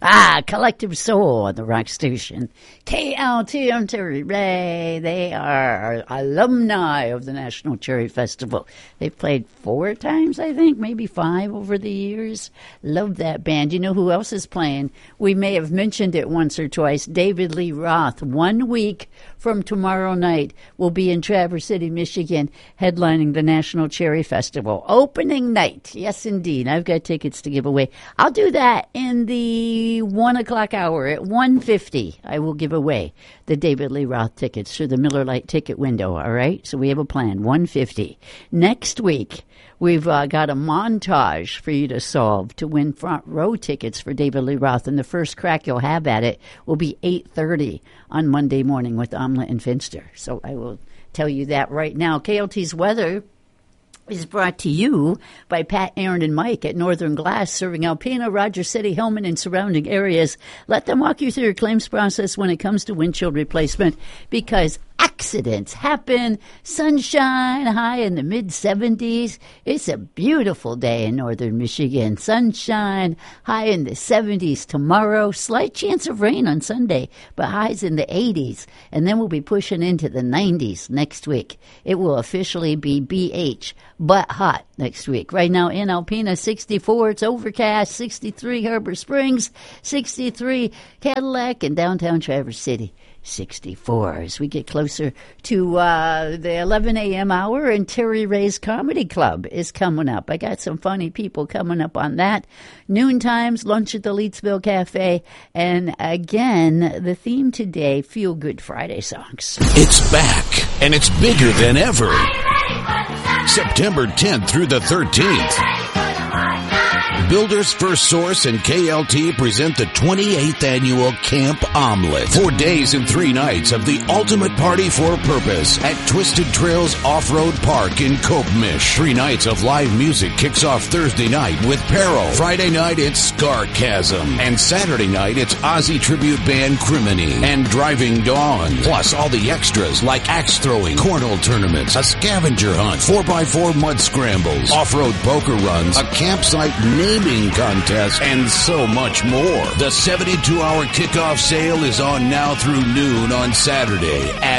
Collective Soul on the Rock Station. KLTM Terry Ray. They are alumni of the National Cherry Festival. They've played 4 times, I think, maybe 5 over the years. Love that band. You know who else is playing? We may have mentioned it once or twice. David Lee Roth. 1 week from tomorrow night will be in Traverse City, Michigan, headlining the National Cherry Festival. Opening night. Yes, indeed. I've got tickets to give away. I'll do that in the 1 o'clock hour at 1:50. I will give away the David Lee Roth tickets through the Miller Lite ticket window, all right? So we have a plan, 1:50. Next week, we've got a montage for you to solve to win front row tickets for David Lee Roth, and the first crack you'll have at it will be 8:30 on Monday morning with Omelet and Finster. So I will tell you that right now. KLT's weather is brought to you by Pat, Aaron, and Mike at Northern Glass, serving Alpena, Rogers City, Hillman, and surrounding areas. Let them walk you through your claims process when it comes to windshield replacement, because accidents happen. Sunshine, high in the mid-70s. It's a beautiful day in northern Michigan. Sunshine, high in the 70s tomorrow. Slight chance of rain on Sunday, but highs in the 80s. And then we'll be pushing into the 90s next week. It will officially be BH, but hot next week. Right now in Alpena, 64. It's overcast. 63 Harbor Springs. 63 Cadillac, and downtown Traverse City, 64. As we get closer to the 11 a.m. hour, and Terry Ray's Comedy Club is coming up. I got some funny people coming up on that. Noon times, lunch at the Leedsville Cafe. And again, the theme today, Feel Good Friday songs. It's back, and it's bigger than ever. September 10th through the 13th. Builders First Source and KLT present the 28th annual Camp Omelet. 4 days and 3 nights of the ultimate party for purpose at Twisted Trails Off-Road Park in Kopmish. 3 nights of live music kicks off Thursday night with Peril. Friday night, it's Scarchasm. And Saturday night, it's Ozzy tribute band Criminy and Driving Dawn. Plus all the extras like axe throwing, cornhole tournaments, a scavenger hunt, 4x4 mud scrambles, off-road poker runs, a campsite naming contest, and so much more. The 72-hour kickoff sale is on now through noon on Saturday at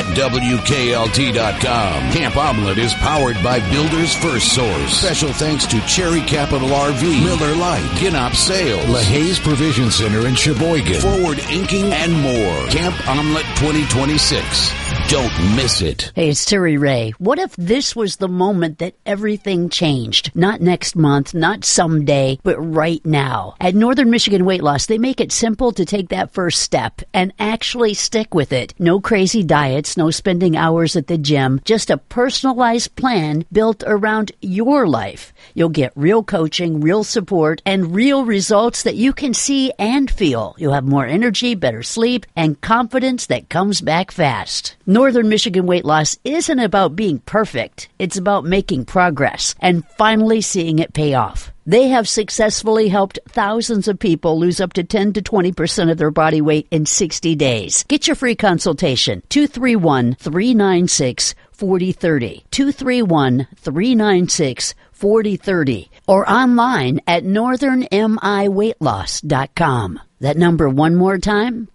WKLT.com. Camp Omelet is powered by Builders First Source. Special thanks to Cherry Capital RV, Miller Lite, Ginop Sales, LaHaye's Provision Center in Sheboygan, Forward Inking, and more. Camp Omelet 2026. Don't miss it. Hey, it's Terry Ray. What if this was the moment that everything changed? Not next month, not someday, but right now. At Northern Michigan Weight Loss, they make it simple to take that first step and actually stick with it. No crazy diets, no spending hours at the gym, just a personalized plan built around your life. You'll get real coaching, real support, and real results that you can see and feel. You'll have more energy, better sleep, and confidence that comes back fast. Northern Michigan Weight Loss isn't about being perfect. It's about making progress and finally seeing it pay off. They have successfully helped thousands of people lose up to 10 to 20% of their body weight in 60 days. Get your free consultation, 231-396-4030, 231-396-4030, or online at northernmiweightloss.com. That number one more time,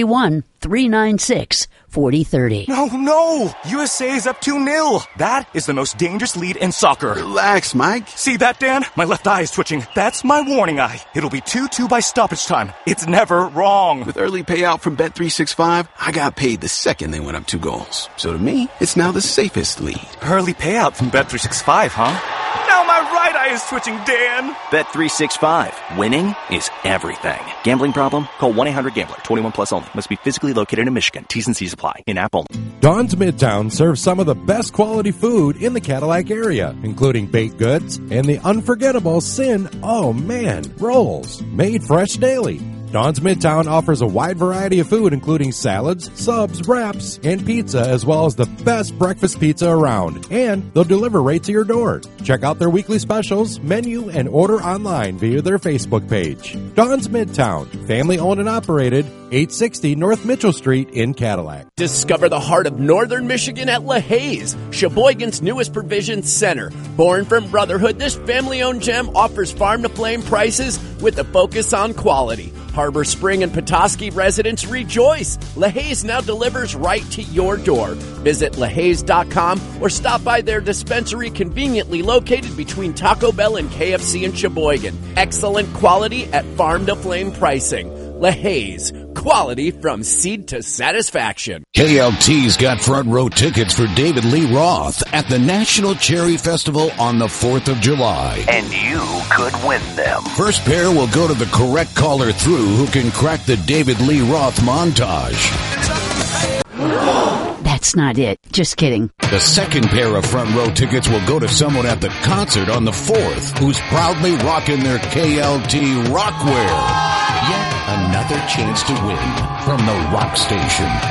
231-396-4030. No! USA is up 2-0. That is the most dangerous lead in soccer. Relax, Mike. See that, Dan? My left eye is twitching. That's my warning eye. It'll be 2-2 by stoppage time. It's never wrong. With early payout from Bet365, I got paid the second they went up 2 goals. So to me, it's now the safest lead. Early payout from Bet365, huh? Now my right eye is twitching, Dan. Bet365. Winning is everything. Gambling problem? Call 1-800-GAMBLER. 21 plus only. Must be physically located in Michigan. T's and C's apply. In-app only. Dawn's Midtown serves some of the best quality food in the Cadillac area, including baked goods and the unforgettable Sin Oh Man rolls, made fresh daily. Dawn's Midtown offers a wide variety of food, including salads, subs, wraps, and pizza, as well as the best breakfast pizza around. And they'll deliver right to your door. Check out their weekly specials, menu, and order online via their Facebook page. Dawn's Midtown, family-owned and operated, 860 North Mitchell Street in Cadillac. Discover the heart of Northern Michigan at LaHaye's, Sheboygan's newest provision center. Born from brotherhood, this family-owned gem offers farm-to-flame prices, with a focus on quality. Harbor Spring and Petoskey residents rejoice. LaHaye's now delivers right to your door. Visit LaHaye's.com or stop by their dispensary conveniently located between Taco Bell and KFC in Sheboygan. Excellent quality at farm-to-flame pricing. LaHaye's, quality from seed to satisfaction. KLT's got front row tickets for David Lee Roth at the National Cherry Festival on the 4th of July. And you could win them. First pair will go to the correct caller through who can crack the David Lee Roth montage. That's not it. Just kidding. The second pair of front row tickets will go to someone at the concert on the 4th who's proudly rocking their KLT rockwear. Yet another chance to win from the Rock Station.